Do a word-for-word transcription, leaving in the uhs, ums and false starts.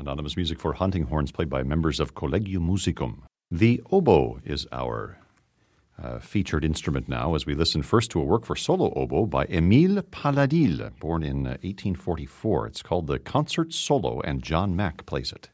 Anonymous music for hunting horns played by members of Collegium Musicum. The oboe is our uh, featured instrument now as we listen first to a work for solo oboe by Émile Paladil, born in uh, eighteen forty-four. It's called the Concert Solo, and John Mack plays it.